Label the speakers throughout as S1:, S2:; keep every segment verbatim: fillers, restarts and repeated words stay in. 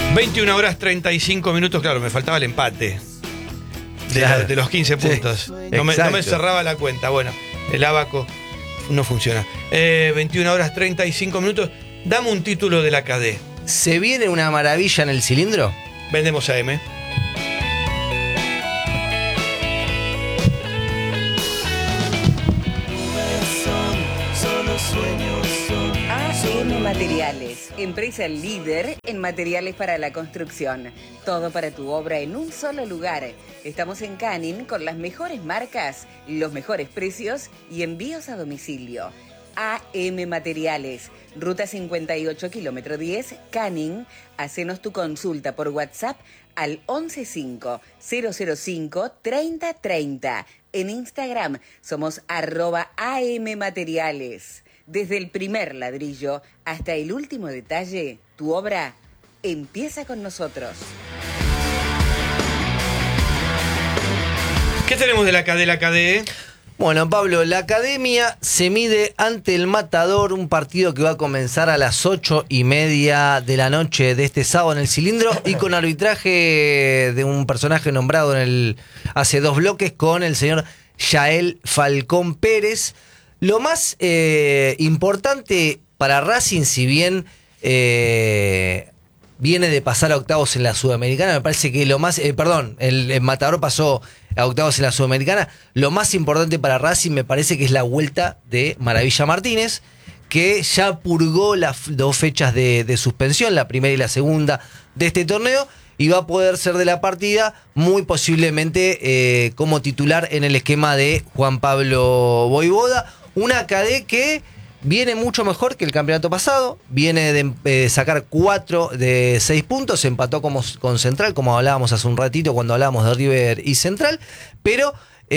S1: veintiuna horas treinta y cinco minutos, claro, me faltaba el empate de,
S2: Claro.
S1: la- de los quince puntos.
S2: Sí,
S1: no, me, no me
S2: exacto.
S1: cerraba la cuenta. Bueno, el abaco no funciona. Eh, veintiuna horas treinta y cinco minutos. Dame un título de la C A D.
S2: ¿Se viene una maravilla en el cilindro?
S1: Vendemos a M.
S3: A M Materiales, empresa líder en materiales para la construcción. Todo para tu obra en un solo lugar. Estamos en Canning con las mejores marcas, los mejores precios y envíos a domicilio. A M Materiales, ruta cincuenta y ocho, kilómetro diez, Canning. Hacenos tu consulta por WhatsApp al once cinco cero cero cinco treinta treinta. En Instagram somos arroba A M Materiales. Desde el primer ladrillo hasta el último detalle, tu obra empieza con nosotros.
S1: ¿Qué tenemos de la C A D? La C A D.
S2: Bueno, Pablo, la academia se mide ante el Matador, un partido que va a comenzar a las ocho y media de la noche de este sábado en el cilindro y con arbitraje de un personaje nombrado en el hace dos bloques con el señor Yael Falcón Pérez. Lo más eh, importante para Racing, si bien eh, viene de pasar a octavos en la Sudamericana, me parece que lo más, eh, perdón, el, el Matador pasó a octavos en la Sudamericana, lo más importante para Racing me parece que es la vuelta de Maravilla Martínez, que ya purgó las dos fechas de, de suspensión, la primera y la segunda de este torneo, y va a poder ser de la partida muy posiblemente eh, como titular en el esquema de Juan Pablo Voivoda. Una C A D que viene mucho mejor que el campeonato pasado, viene de eh, sacar cuatro de seis puntos, empató como, con Central, como hablábamos hace un ratito cuando hablábamos de River y Central, pero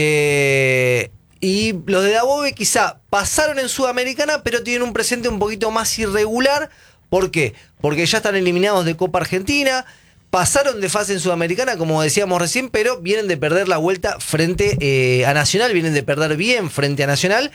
S2: eh, y los de Dabove quizá pasaron en Sudamericana, pero tienen un presente un poquito más irregular. ¿Por qué? Porque ya están eliminados de Copa Argentina, pasaron de fase en Sudamericana, como decíamos recién, pero vienen de perder la vuelta frente eh, a Nacional, vienen de perder bien frente a Nacional,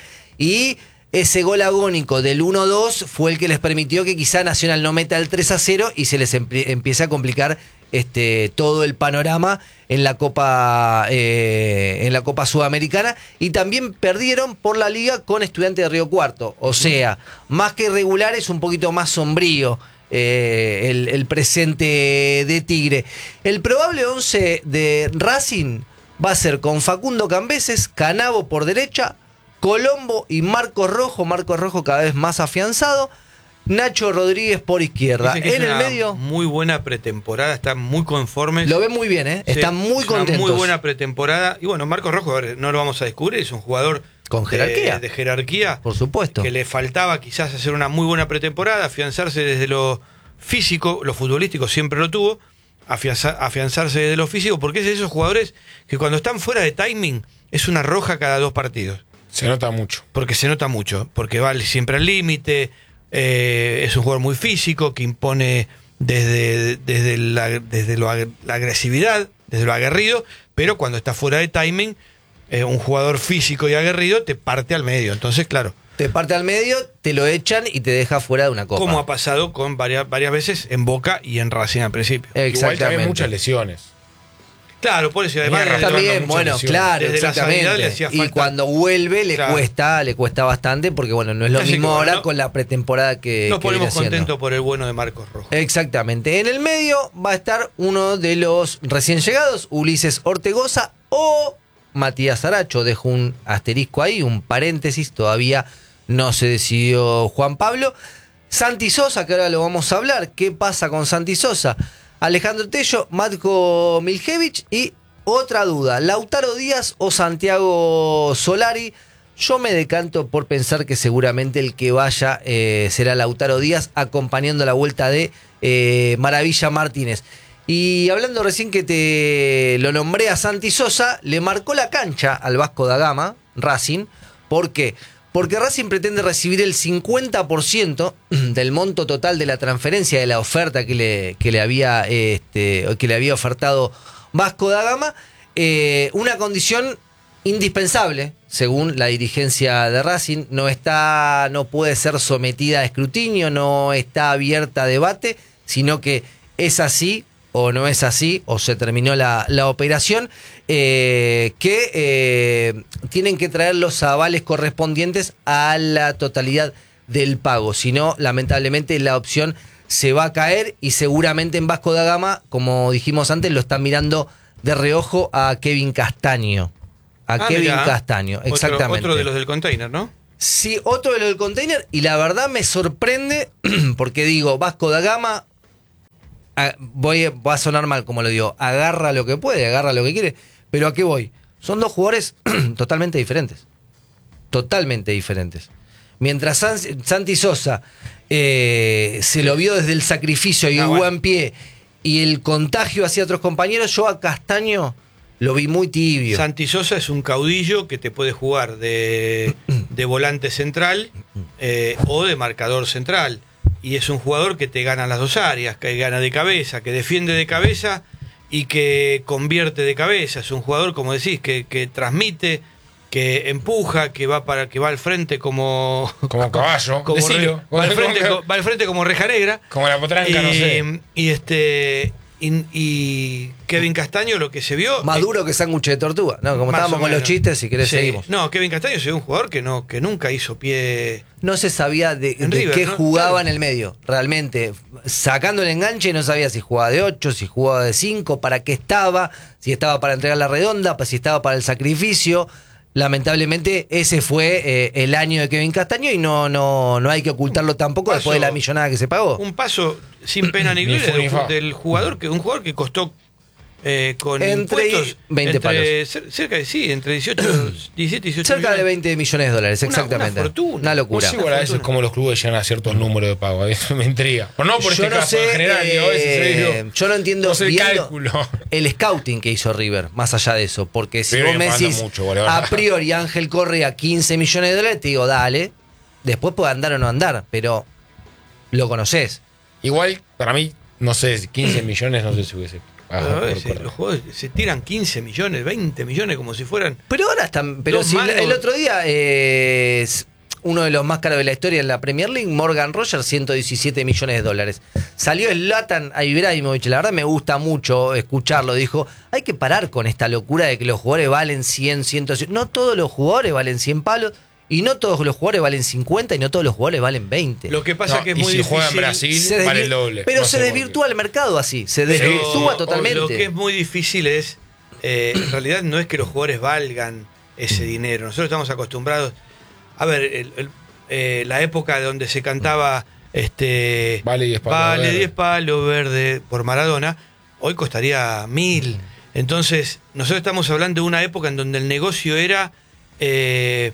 S2: y ese gol agónico del uno dos fue el que les permitió que quizá Nacional no meta el tres a cero y se les empie- empiece a complicar este, todo el panorama en la Copa eh, en la Copa Sudamericana, y también perdieron por la liga con Estudiantes de Río Cuarto. O sea, más que irregular, es un poquito más sombrío eh, el, el presente de Tigre. El probable once de Racing va a ser con Facundo Cambeses, Canavo por derecha, Colombo y Marcos Rojo, Marcos Rojo cada vez más afianzado, Nacho Rodríguez por izquierda.
S1: Dicen que
S2: En
S1: es
S2: el
S1: una
S2: medio
S1: muy buena pretemporada, están muy conformes.
S2: lo ven muy bien, ¿eh?
S1: Sí,
S2: Están muy
S1: es una
S2: contentos.
S1: muy buena pretemporada. Y bueno, Marcos Rojo, a ver, no lo vamos a descubrir, es un jugador
S2: Con
S1: de-
S2: jerarquía.
S1: de jerarquía.
S2: Por supuesto.
S1: Que le faltaba quizás hacer una muy buena pretemporada, afianzarse desde lo físico, lo futbolístico siempre lo tuvo, afianza- afianzarse desde lo físico, porque es de esos jugadores que cuando están fuera de timing es una roja cada dos partidos.
S4: Se nota mucho.
S1: Porque se nota mucho, porque va siempre al límite, eh, es un jugador muy físico, que impone desde, desde, la, desde lo ag- la agresividad, desde lo aguerrido, pero cuando está fuera de timing, eh, un jugador físico y aguerrido te parte al medio. Entonces, claro,
S2: Te parte al medio, te lo echan y te deja fuera de una copa.
S1: como ha pasado con varias, varias veces en Boca y en Racing al principio.
S4: Igual
S2: Exactamente.
S4: también muchas lesiones.
S1: Claro, por eso, y además
S4: Venía
S1: desde-
S4: arrastrando
S2: También,
S4: muchas
S2: bueno,
S4: lesiones.
S2: claro,
S1: Desde la sanidad
S2: exactamente.
S1: le hacía
S2: Y
S1: falta-
S2: cuando vuelve le
S1: Claro.
S2: cuesta, le cuesta bastante, porque bueno, no es lo
S1: Así que
S2: mismo
S1: bueno,
S2: ahora
S1: no-
S2: con la pretemporada que
S1: nos
S2: que
S1: ponemos
S2: viene haciendo.
S1: contentos por el bueno de Marcos Rojo.
S2: Exactamente. En el medio va a estar uno de los recién llegados, Ulises Ortegoza o Matías Aracho. Dejo un asterisco ahí, un paréntesis, todavía no se decidió Juan Pablo. Santi Sosa, que ahora lo vamos a hablar. ¿Qué pasa con Santi Sosa? Alejandro Tello, Matko Miljevic y otra duda, Lautaro Díaz o Santiago Solari. Yo me decanto por pensar que seguramente el que vaya eh, será Lautaro Díaz, acompañando la vuelta de eh, Maravilla Martínez. Y hablando recién que te lo nombré a Santi Sosa, le marcó la cancha al Vasco da Gama, Racing. ¿Por qué? Porque Racing pretende recibir el cincuenta por ciento del monto total de la transferencia, de la oferta que le, que le, había, este, que le había ofertado Vasco da Gama. Eh, una condición indispensable, según la dirigencia de Racing. No está, no puede ser sometida a escrutinio, no está abierta a debate, sino que ¿Es así o no es así? ¿O se terminó la, la operación? Eh, que eh, tienen que traer los avales correspondientes a la totalidad del pago. Si no, lamentablemente la opción se va a caer y seguramente en Vasco da Gama, como dijimos antes, lo están mirando de reojo a Kevin Castaño. A
S1: Ah,
S2: Kevin
S1: mirá.
S2: Castaño, exactamente.
S1: Otro, otro de los del container, ¿no?
S2: Sí, otro de lo del container, y la verdad me sorprende, porque digo, Vasco da Gama, a- voy, va a sonar mal como lo digo, agarra lo que puede, agarra lo que quiere, pero ¿a qué voy? Son dos jugadores totalmente diferentes, totalmente diferentes. Mientras San- Santi Sosa eh, se lo vio desde el sacrificio y
S1: Ah,
S2: el
S1: bueno.
S2: buen pie, y el contagio hacia otros compañeros, yo a Castaño lo vi muy tibio.
S1: Santi Sosa es un caudillo que te puede jugar de, de volante central eh, o de marcador central. Y es un jugador que te gana las dos áreas, que gana de cabeza, que defiende de cabeza y que convierte de cabeza. Es un jugador, como decís, que, que transmite, que empuja, que va para que va al frente como
S4: Como caballo.
S1: como
S4: decilo.
S1: re- va, al frente, co- va al frente como reja negra.
S4: Como la potranca, no sé.
S1: Y este y, y Kevin Castaño, lo que se vio
S2: Más
S1: eh,
S2: duro que sándwich de tortuga. No, como
S1: más
S2: estábamos
S1: o
S2: con los
S1: menos.
S2: chistes, si querés
S1: Sí.
S2: seguimos.
S1: No, Kevin Castaño es un jugador que no que nunca hizo pie.
S2: No se sabía de,
S1: En
S2: de
S1: River,
S2: qué
S1: ¿no?
S2: jugaba
S1: Claro.
S2: en el medio, realmente. Sacando el enganche no sabía si jugaba de ocho, si jugaba de cinco, para qué estaba, si estaba para entregar la redonda, si estaba para el sacrificio. Lamentablemente ese fue eh, el año de Kevin Castaño y no, no, no hay que ocultarlo tampoco
S1: Paso-
S2: después de la millonada que se pagó.
S1: Un paso sin pena ni
S4: Ni
S1: gloria
S4: fu ni
S1: del,
S4: fa.
S1: del jugador que un jugador que costó eh, con
S2: Entre
S1: impuestos
S2: veinte
S1: entre, cer- cerca de sí, entre dieciocho, diecisiete, dieciocho
S2: Cerca de
S1: millones.
S2: veinte millones de dólares,
S1: Una-
S2: exactamente.
S1: una fortuna.
S2: Una locura.
S4: No sé igual a veces cómo los clubes llegan a ciertos números de pago. Eso me intriga. Pero no por
S2: Yo
S4: este
S2: no
S4: caso,
S2: sé,
S4: en general. digo, a veces
S2: eh,
S4: digo,
S2: yo no entiendo
S4: no sé el
S2: viendo
S4: cálculo.
S2: el scouting que hizo River, más allá de eso, porque si
S4: River
S2: vos me
S4: falta
S2: decís
S4: mucho, boludo.
S2: a priori Ángel Correa quince millones de dólares, te digo, dale, después puede andar o no andar, pero lo conoces.
S4: Igual, para mí, no sé, quince millones, no sé si hubiese.
S1: Pero,
S4: bajado
S1: a ver,
S4: por
S1: si
S4: correr.
S1: los jugadores se tiran quince millones, veinte millones como si fueran.
S2: Pero ahora están, pero
S1: Dos
S2: si
S1: mangos.
S2: el otro día eh, es uno de los más caros de la historia en la Premier League, Morgan Rogers, ciento diecisiete millones de dólares. Salió Zlatan Ibrahimovic, la verdad me gusta mucho escucharlo, dijo, hay que parar con esta locura de que los jugadores valen cien, ciento, no todos los jugadores valen cien palos, y no todos los jugadores valen cincuenta, y no todos los jugadores valen veinte.
S1: Lo que pasa
S4: No,
S1: que es
S4: y
S1: muy
S4: si
S1: difícil.
S4: juega en Brasil,
S2: Se
S4: vale
S2: desvir-
S4: el doble.
S2: Pero
S4: No
S2: se
S4: sé por qué.
S2: desvirtúa el mercado así, se
S1: Pero
S2: desvirtúa totalmente.
S1: Lo que es muy difícil es, eh, en realidad no es que los jugadores valgan ese dinero. Nosotros estamos acostumbrados, a ver, el- el- eh, la época donde se cantaba este
S4: Vale diez palos
S1: vale
S4: verde.
S1: diez palos verde por Maradona, hoy costaría mil. Entonces, nosotros estamos hablando de una época en donde el negocio era eh,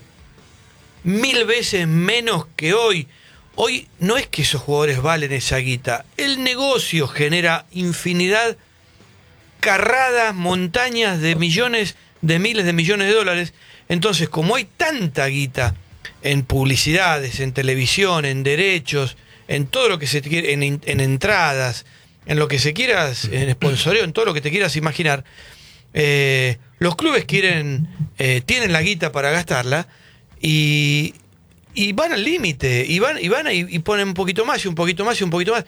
S1: mil veces menos que hoy. Hoy no es que esos jugadores valen esa guita. El negocio genera infinidad, carradas, montañas de millones, de miles de millones de dólares. Entonces, como hay tanta guita en publicidades, en televisión, en derechos, en todo lo que se quiere, en, in- en entradas, en lo que se quieras, en sponsoreo, en todo lo que te quieras imaginar, eh, los clubes quieren, eh, tienen la guita para gastarla y, y van al límite, y van, y van y, y ponen un poquito más y un poquito más y un poquito más.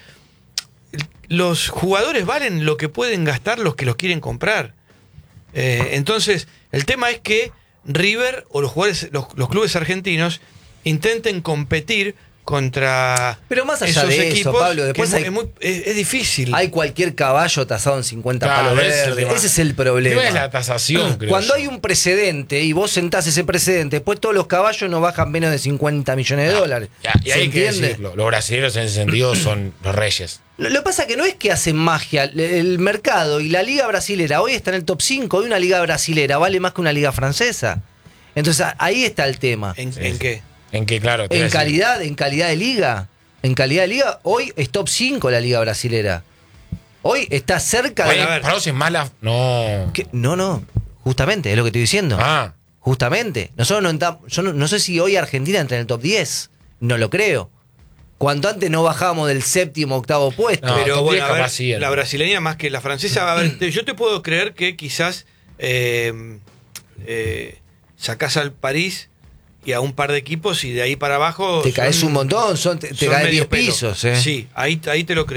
S1: Los jugadores valen lo que pueden gastar los que los quieren comprar. Eh, entonces, el tema es que River o los jugadores, los, los clubes argentinos intenten competir contra
S2: Pero más allá
S1: esos
S2: de eso,
S1: equipos,
S2: Pablo, después
S1: que
S2: hay-
S1: es, muy- es- es difícil.
S2: Hay cualquier caballo tasado en cincuenta
S4: Claro,
S2: palos
S4: ese es el
S2: verdes.
S4: tema.
S2: Ese es el problema.
S4: No es la tasación, creo
S2: Cuando
S4: yo.
S2: hay un precedente y vos sentás ese precedente, después todos los caballos no bajan menos de cincuenta millones de dólares.
S4: Ya, y
S2: ¿Se
S4: hay que
S2: entiende?
S4: decirlo. Los brasileños en ese sentido son los reyes.
S2: Lo, lo que pasa es que no es que hacen magia. El, el mercado y la liga brasilera hoy está en el top cinco. Hoy una liga brasilera vale más que una liga francesa. Entonces a- ahí está el tema.
S1: ¿En,
S4: Sí,
S1: en
S4: sí.
S1: qué?
S4: En que, claro. te iba
S2: En
S4: a decir,
S2: calidad, en calidad de liga. En calidad de liga, hoy es top cinco la liga brasilera. Hoy está cerca
S4: Oye,
S2: de...
S1: a ver.
S4: para vos es mala. No.
S2: ¿Qué? No, no. Justamente, es lo que estoy diciendo.
S4: Ah.
S2: Justamente. Nosotros no entramos, yo no, no sé si hoy Argentina entra en el top diez. No lo creo. Cuanto antes no bajábamos del séptimo octavo puesto.
S4: No,
S1: Pero
S4: top
S1: bueno,
S4: diez
S1: a ver,
S4: capaz sí,
S1: la
S4: ¿no?
S1: brasileña más que la francesa. A ver, te- yo te puedo creer que quizás eh, eh, sacás al París y a un par de equipos y de ahí para abajo.
S2: Te
S1: son-
S2: caes un montón, son, te, te
S1: son
S2: caes
S1: medio
S2: diez
S1: pelo.
S2: pisos. ¿eh?
S1: Sí, ahí, ahí te lo creo.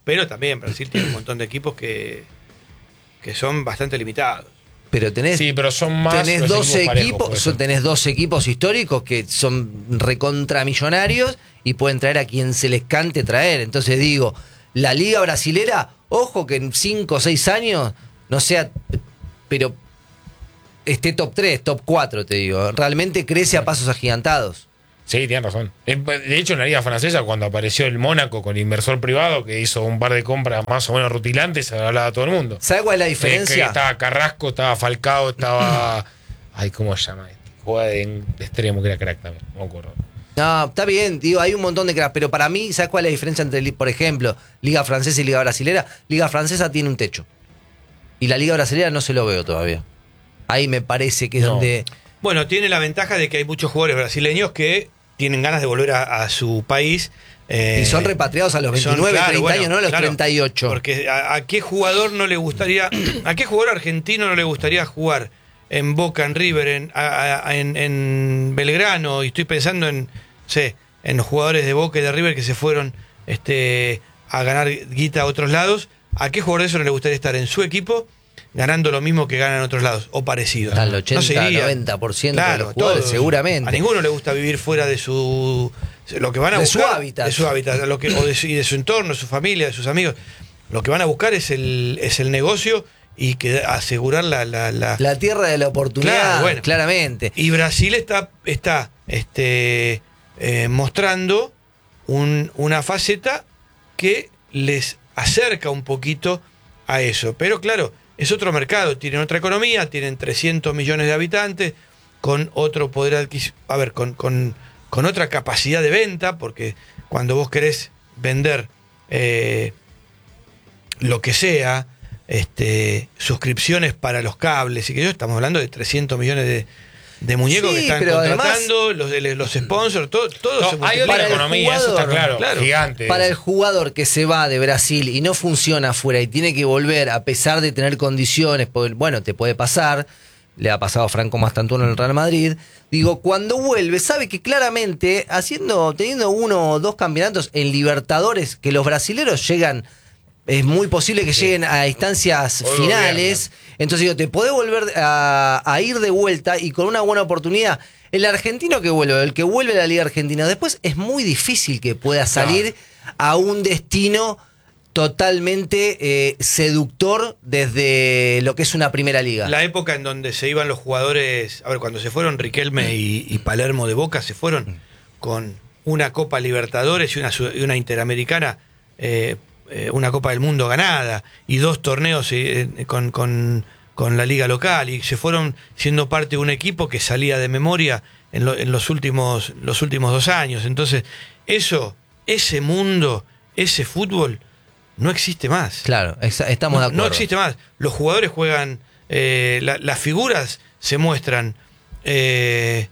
S1: pero también Brasil tiene un montón de equipos que, que son bastante limitados.
S2: Pero tenés,
S4: Sí, pero son más
S2: tenés
S4: los
S2: dos
S4: equipos parejos,
S2: equipos,
S4: por eso.
S2: son- tenés dos equipos históricos que son recontramillonarios y pueden traer a quien se les cante traer. Entonces digo, la liga brasilera, ojo que en cinco o seis años no sea, pero esté top tres, top cuatro, te digo. Realmente crece a pasos agigantados.
S4: Sí, tienes razón. Eh, De hecho, en la liga francesa, cuando apareció el Mónaco con el inversor privado que hizo un par de compras más o menos rutilantes, se hablaba a todo el mundo.
S2: ¿Sabes cuál es la
S4: Eh, que
S2: diferencia?
S4: estaba Carrasco, estaba Falcao, estaba... Ay, ¿cómo se llama? este? Juega de, de extremo, que era crack también, no me acuerdo.
S2: No, está bien, digo, hay un montón de cracks, pero para mí, ¿sabes cuál es la diferencia entre, li- por ejemplo, Liga Francesa y Liga Brasilera? Liga Francesa tiene un techo. Y la Liga Brasilera no se lo veo todavía. Ahí me parece que es
S4: No.
S2: donde...
S1: Bueno, tiene la ventaja de que hay muchos jugadores brasileños que tienen ganas de volver a, a su país. eh,
S2: Y son repatriados a los
S1: son,
S2: veintinueve,
S1: claro,
S2: treinta
S1: bueno,
S2: años, no a los
S1: claro,
S2: treinta y ocho.
S1: Porque a, a qué jugador no le gustaría, a qué jugador argentino no le gustaría jugar en Boca, en River, en, a- a- en, en Belgrano, y estoy pensando en, no sé, en los jugadores de Boca y de River que se fueron este, a ganar guita a otros lados. ¿A qué jugador de eso no le gustaría estar en su equipo ganando lo mismo que ganan en otros lados o parecido?
S2: Al
S1: No
S2: ochenta,
S1: se iría.
S2: noventa por ciento de
S1: Claro,
S2: los jugadores,
S1: todos.
S2: seguramente.
S1: A ninguno le gusta vivir fuera de su lo que van a
S2: De su
S1: buscar,
S2: hábitat.
S1: de su hábitat, lo que, o de su, y de su entorno, de su familia, de sus amigos. Lo que van a buscar es el es el negocio y que asegurar la, la, la-
S2: La tierra de la oportunidad,
S1: Claro, bueno.
S2: claramente.
S1: Y Brasil está está este eh, mostrando un- una faceta que les acerca un poquito a eso. Pero claro, es otro mercado, tienen otra economía, tienen trescientos millones de habitantes, con otro poder adquisitivo, a ver, con, con, con otra capacidad de venta, porque cuando vos querés vender eh, lo que sea, este, suscripciones para los cables, y que yo estamos hablando de trescientos millones de, de muñecos
S2: Sí,
S1: que están
S2: pero además-
S1: contratando, los, de- los sponsors, todo, todo
S4: No,
S1: se
S4: hay
S1: multiplica.
S4: otra
S2: Para el
S4: economía, eso está
S2: jugador,
S4: claro,
S1: claro.
S4: gigante.
S2: Para el jugador que se va de Brasil y no funciona afuera y tiene que volver a pesar de tener condiciones, porque, bueno, te puede pasar, le ha pasado a Franco Mastantuono en el Real Madrid, digo, cuando vuelve, sabe que claramente, haciendo, teniendo uno o dos campeonatos en Libertadores, que los brasileros llegan, es muy posible que lleguen a instancias
S4: Hoy
S2: finales, entonces digo, te podés volver a, a ir de vuelta y con una buena oportunidad. El argentino que vuelve, el que vuelve a la Liga Argentina, después es muy difícil que pueda salir a un destino totalmente eh, seductor desde lo que es una primera liga.
S1: La época en donde se iban los jugadores, a ver, cuando se fueron Riquelme y, y Palermo de Boca, se fueron con una Copa Libertadores y una, su- y una Interamericana, eh, eh, una Copa del Mundo ganada, y dos torneos eh, con, con, con la liga local, y se fueron siendo parte de un equipo que salía de memoria en, lo- en los, últimos, los últimos dos años. Entonces, eso, ese mundo, ese fútbol, no existe más.
S2: Claro, exa- estamos de
S1: No,
S2: acuerdo.
S1: no existe más. Los jugadores juegan, eh, la- las figuras se muestran. eh,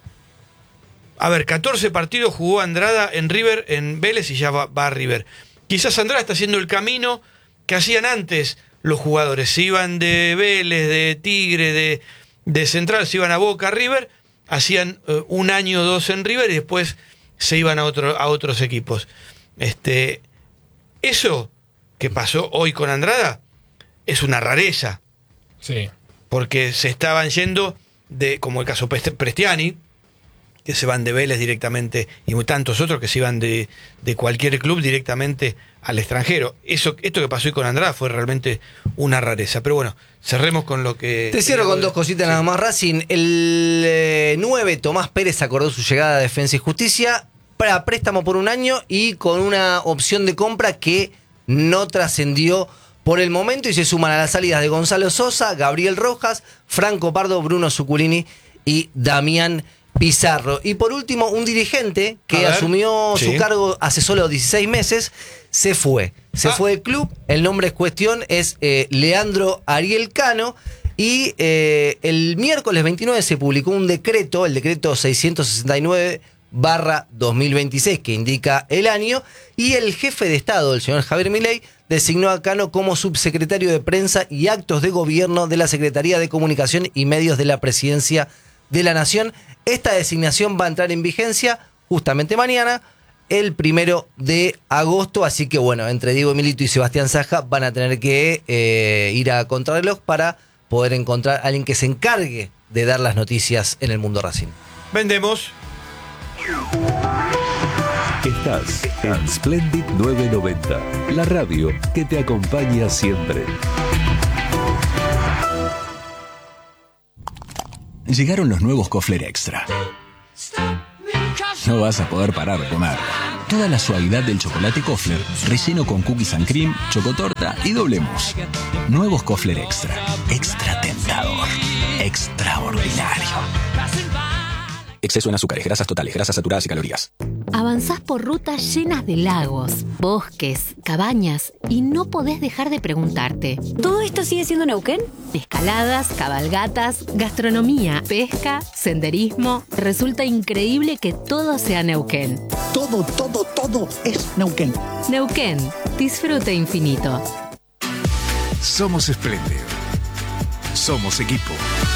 S1: a ver, catorce partidos jugó Andrada en River, en Vélez, y ya va, va a River. Quizás Andrada está haciendo el camino que hacían antes los jugadores. Se iban de Vélez, de Tigre, de, de Central, se iban a Boca, a River, hacían eh, un año o dos en River y después se iban a, otro, a otros equipos. Este, eso que pasó hoy con Andrada es una rareza,
S4: Sí.
S1: porque se estaban yendo de, como el caso Pest- Prestiani, que se van de Vélez directamente, y tantos otros que se iban de, de cualquier club directamente al extranjero. Eso, esto que pasó hoy con Andrada fue realmente una rareza. Pero bueno, cerremos con lo que...
S2: Te cierro con dos cositas
S1: Sí.
S2: nada más, Racing. El eh, nueve, Tomás Pérez, acordó su llegada a Defensa y Justicia para préstamo por un año y con una opción de compra que no trascendió por el momento, y se suman a las salidas de Gonzalo Sosa, Gabriel Rojas, Franco Pardo, Bruno Zuculini y Damián Pizarro. Y por último, un dirigente
S1: A
S2: que
S1: ver,
S2: asumió
S1: sí.
S2: su cargo hace solo dieciséis meses, se fue. Se
S1: Ah.
S2: fue del club, el nombre en cuestión es eh, Leandro Ariel Cano, y eh, el miércoles veintinueve se publicó un decreto, el decreto seiscientos sesenta y nueve barra dos mil veintiséis, que indica el año, y el jefe de Estado, el señor Javier Milei, designó a Cano como subsecretario de Prensa y Actos de Gobierno de la Secretaría de Comunicación y Medios de la Presidencia de la Nación. Esta designación va a entrar en vigencia justamente mañana, el primero de agosto. Así que bueno, entre Diego Milito y Sebastián Saja van a tener que eh, ir a contrarreloj para poder encontrar a alguien que se encargue de dar las noticias en el mundo Racing.
S1: Vendemos.
S5: Estás en Splendid novecientos noventa, la radio que te acompaña siempre.
S6: Llegaron los nuevos Kofler Extra. No vas a poder parar de comer. Toda la suavidad del chocolate Kofler, relleno con cookies and cream, chocotorta y doble mousse. Nuevos Kofler Extra. Extra tentador. Extraordinario. Exceso en azúcares, grasas totales, grasas saturadas y calorías.
S7: Avanzás por rutas llenas de lagos, bosques, cabañas y no podés dejar de preguntarte: ¿todo esto sigue siendo Neuquén? Escaladas, cabalgatas, gastronomía, pesca, senderismo. Resulta increíble que todo sea Neuquén.
S8: Todo, todo, todo es Neuquén.
S7: Neuquén, disfrute infinito.
S9: Somos Splendid. Somos equipo.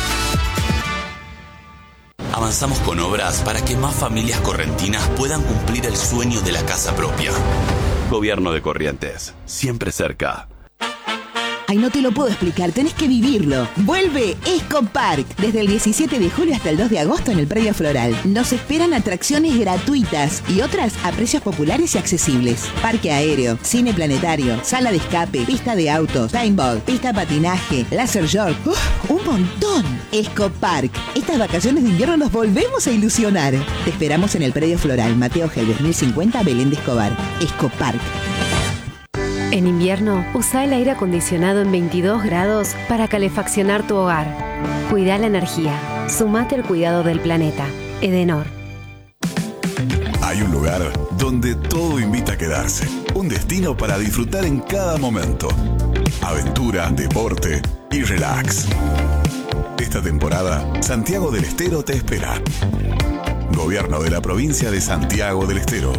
S10: Avanzamos con obras para que más familias correntinas puedan cumplir el sueño de la casa propia. Gobierno de Corrientes, siempre cerca.
S11: Ay, no te lo puedo explicar, tenés que vivirlo. Vuelve Escopark, desde el diecisiete de julio hasta el dos de agosto en el Predio Floral. Nos esperan atracciones gratuitas y otras a precios populares y accesibles. Parque aéreo, cine planetario, sala de escape, pista de autos, paintball, pista de patinaje, laser short. ¡Uf! ¡Un montón! Escopark. Estas vacaciones de invierno nos volvemos a ilusionar. Te esperamos en el Predio Floral, Mateo Gelbes mil cincuenta, Belén de Escobar. Escopark.
S12: En invierno, usa el aire acondicionado en veintidós grados para calefaccionar tu hogar. Cuida la energía. Sumate al cuidado del planeta. Edenor.
S9: Hay un lugar donde todo invita a quedarse. Un destino para disfrutar en cada momento. Aventura, deporte y relax. Esta temporada, Santiago del Estero te espera. Gobierno de la provincia de Santiago del Estero.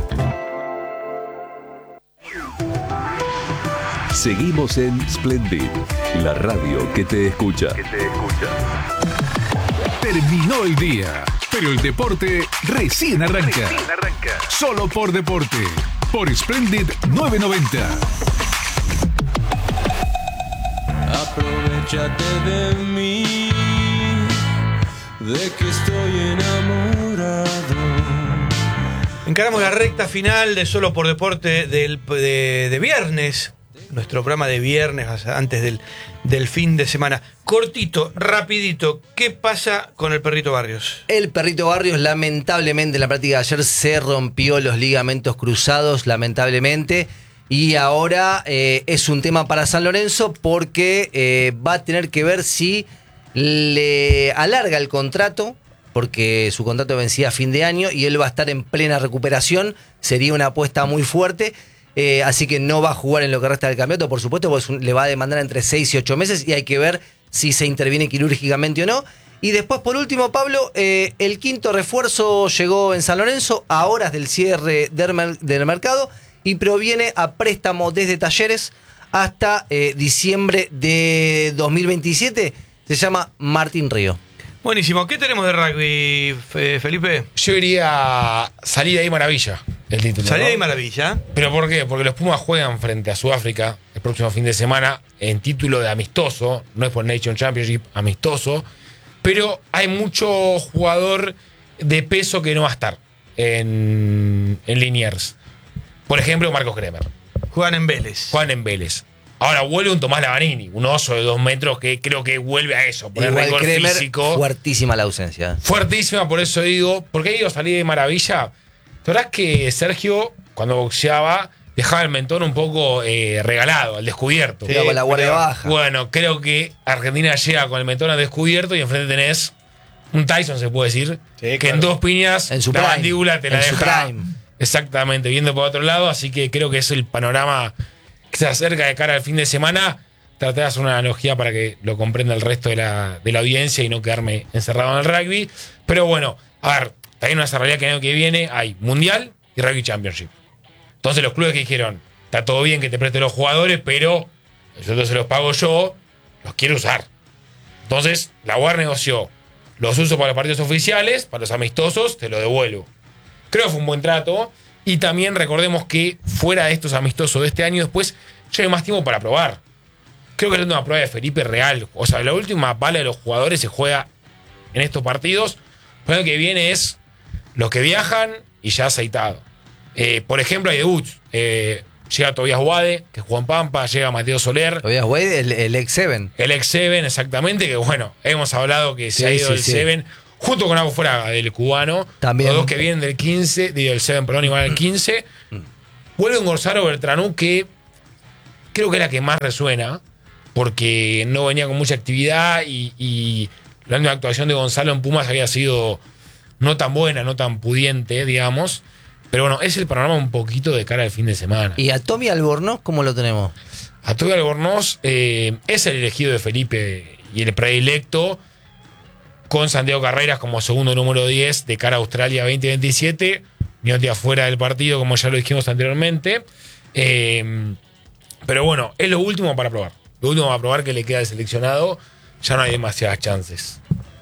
S5: Seguimos en Splendid, la radio que te escucha. Que te escucha.
S9: Terminó el día, pero el deporte recién arranca. Recién arranca. Solo por deporte, por Splendid novecientos noventa.
S13: Aprovechate de mí, de que estoy enamorado.
S1: Encaramos la recta final de Solo por Deporte del, de, de viernes. Nuestro programa de viernes antes del, del fin de semana. Cortito, rapidito, ¿qué pasa con el Perrito Barrios?
S2: El Perrito Barrios, lamentablemente, en la práctica de ayer se rompió los ligamentos cruzados, lamentablemente. Y ahora eh, es un tema para San Lorenzo porque eh, va a tener que ver si le alarga el contrato, porque su contrato vencía a fin de año y él va a estar en plena recuperación. Sería una apuesta muy fuerte. Eh, así que no va a jugar en lo que resta del campeonato, por supuesto, porque le va a demandar entre seis y ocho meses y hay que ver si se interviene quirúrgicamente o no. Y después, por último, Pablo, eh, el quinto refuerzo llegó en San Lorenzo a horas del cierre del, del mercado y proviene a préstamo desde Talleres hasta eh, diciembre de dos mil veintisiete. Se llama Martín Río.
S1: Buenísimo. ¿Qué tenemos de rugby, Felipe?
S4: Yo iría salida y maravilla el título.
S1: Salida
S4: ¿no?
S1: y maravilla.
S4: ¿Pero por qué? Porque los Pumas juegan frente a Sudáfrica el próximo fin de semana en título de amistoso. No es por Nation Championship, amistoso. Pero hay mucho jugador de peso que no va a estar en, en Liniers. Por ejemplo, Marcos Kremer.
S1: Juegan en Vélez.
S4: Juegan en Vélez. Ahora vuelve un Tomás Lavanini, un oso de dos metros que creo que vuelve a eso, por el récord físico.
S2: Fuertísima la ausencia.
S4: Fuertísima, por eso digo, porque digo salida de maravilla. La verdad es que Sergio, cuando boxeaba, dejaba el mentón un poco eh, regalado, al descubierto.
S2: Sí, con la guardia baja.
S4: Bueno, creo que Argentina llega con el mentón al descubierto y enfrente tenés un Tyson, se puede decir, sí, que claro, en dos piñas
S2: en su
S4: la
S2: prime,
S4: mandíbula te la
S2: en
S4: deja exactamente, viendo por otro lado, así que creo que es el panorama que se acerca de cara al fin de semana. Traté de hacer una analogía para que lo comprenda el resto de la, de la audiencia y no quedarme encerrado en el rugby. Pero bueno, a ver, también una realidad que el año que viene hay Mundial y Rugby Championship. Entonces los clubes que dijeron, está todo bien que te preste los jugadores, pero yo se los pago yo, los quiero usar. Entonces la U A R negoció, los uso para los partidos oficiales, para los amistosos, te lo devuelvo. Creo que fue un buen trato. Y también recordemos que fuera de estos amistosos de este año, después ya hay más tiempo para probar. Creo que es la última prueba de Felipe real. O sea, la última bala de los jugadores se juega en estos partidos. El año que viene es los que viajan y ya aceitado. Eh, por ejemplo, hay debuts. Eh, llega Tobias Wade, que jugó en Pampa, llega Mateo Soler.
S2: Tobias Wade, el, el ex Seven.
S4: El ex Seven, exactamente, que bueno, hemos hablado que
S2: Sí,
S4: se ha ido
S2: sí,
S4: el
S2: sí.
S4: Seven, junto con Abu Fraga, del cubano.
S2: También.
S4: Los dos que vienen del quince, digo, del Seven, perdón, igual al quince. Vuelve un Gonzalo Bertranú que creo que es la que más resuena, porque no venía con mucha actividad y, y la última actuación de Gonzalo en Pumas había sido no tan buena, no tan pudiente, digamos. Pero bueno, es el panorama un poquito de cara al fin de semana.
S2: ¿Y a Tommy Albornoz cómo lo tenemos?
S4: A Toby Albornoz eh, es el elegido de Felipe y el predilecto, con Santiago Carreras como segundo número diez de cara a Australia veinte veintisiete. Miotti afuera del partido, como ya lo dijimos anteriormente. Eh, pero bueno, es lo último para probar. Lo último para probar que le queda al seleccionado. Ya no hay demasiadas chances.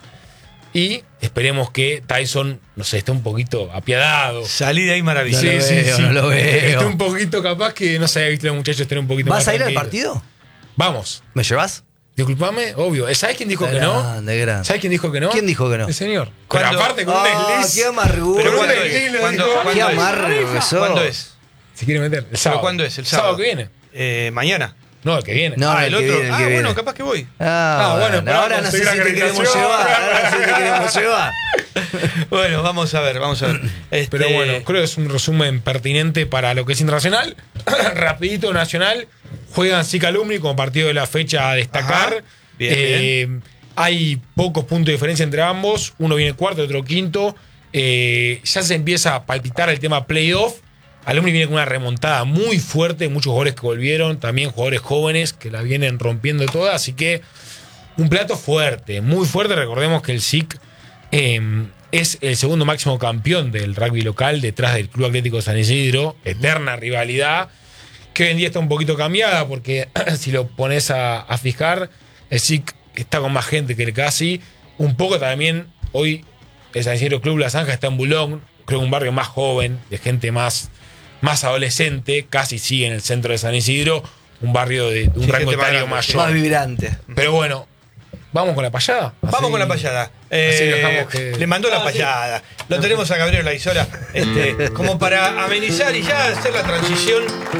S4: Y esperemos que Tyson, no sé, esté un poquito apiadado.
S1: Salí de ahí maravilloso.
S2: No lo veo, no lo veo.
S4: Esté un poquito capaz que, no sé, viste, los muchachos estén un poquito más
S2: ¿Vas a ir al
S4: tranquilos.
S2: partido?
S4: Vamos.
S2: ¿Me llevas?
S4: Disculpame, obvio. ¿Sabes quién dijo que no?
S2: Grande, grande.
S4: ¿Sabes quién dijo que no?
S2: ¿Quién dijo que no?
S4: El señor. Pero
S1: ¿Cuándo?
S4: aparte con un
S2: Ah,
S4: desliz.
S2: qué amargura.
S4: Pero
S1: ¿Cuándo
S4: un
S1: es?
S4: desliz, lo
S1: ¿Cuándo-
S4: dijo.
S1: cuándo
S2: Qué
S1: es?
S2: amargo que sos.
S1: ¿Cuándo es?
S4: Se quiere meter. El
S1: ¿Pero
S4: sábado.
S1: cuándo es? El
S4: sábado
S1: sábado
S4: que viene.
S1: Eh, mañana.
S4: No, el que viene.
S2: No,
S1: ah,
S2: el
S1: el
S2: que
S1: otro.
S2: viene, el
S1: ah,
S2: que
S1: bueno,
S2: viene.
S1: capaz que voy.
S2: Ah,
S4: Ah, bueno,
S2: bueno,
S4: pero
S2: ahora no
S4: vamos a
S2: sé
S4: seguir
S2: si
S4: la
S2: te queremos
S4: acreditación.
S2: llevar. Ahora no sé si te queremos llevar.
S1: Bueno, vamos a ver, vamos a ver. Este,
S4: Pero bueno, creo que es un resumen pertinente para lo que es internacional. Rapidito, nacional. Juegan S I C Alumni como partido de la fecha a destacar.
S1: Ajá. Bien,
S4: Eh,
S1: bien.
S4: Hay pocos puntos de diferencia entre ambos. Uno viene cuarto, otro quinto. Eh, ya se empieza a palpitar el tema playoff. Alumni viene con una remontada muy fuerte. Muchos jugadores que volvieron. También jugadores jóvenes que la vienen rompiendo toda. Así que un plato fuerte, muy fuerte. Recordemos que el S I C eh, es el segundo máximo campeón del rugby local detrás del Club Atlético San Isidro. Eterna rivalidad que hoy en día está un poquito cambiada porque si lo pones a, a fijar, el S I C está con más gente que el casi. Un poco también hoy el San Isidro Club La Zanja está en Bulón, creo que un barrio más joven, de gente más, más adolescente, casi sigue en el centro de San Isidro, un barrio de, de un
S1: Sí,
S4: rango
S1: gente más
S4: etario
S1: grande,
S4: mayor.
S2: Más vibrante.
S4: Pero bueno, vamos con la payada.
S1: Vamos
S4: Así-
S1: con la payada.
S4: así
S1: Eh,
S4: dejamos que-
S1: Le mandó la
S4: Ah,
S1: payada. Lo tenemos a Gabriel Laizola, este, como para amenizar y ya hacer la transición.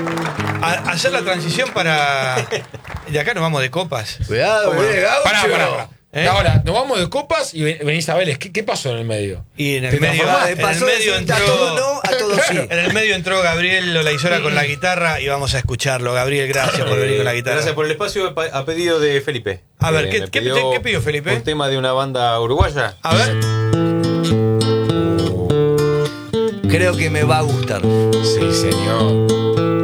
S1: a- hacer la transición para. De acá nos vamos de copas.
S2: Cuidado,
S1: ¿Cómo no?
S2: viene Gaucho.
S4: Pará, pará, pará.
S1: ¿Eh?
S4: Ahora, nos vamos de copas y ven- venís a Vélez. ¿Qué, qué pasó en el medio?
S1: Y en el
S4: ¿Te
S1: medio,
S4: transformás?
S1: en el
S2: Pasó de
S1: medio
S2: ser
S1: entró.
S2: a todo no, a todo sí.
S1: En el medio entró Gabriel Olaizola con la guitarra y vamos a escucharlo. Gabriel, gracias por venir con la guitarra.
S14: Gracias por el espacio a pedido de Felipe.
S1: A ver,
S14: Eh,
S1: ¿qué-
S14: me
S1: qué- qué pidió Felipe?
S14: Un tema de una banda uruguaya.
S1: A ver.
S2: Creo que me va a gustar.
S4: Sí, señor.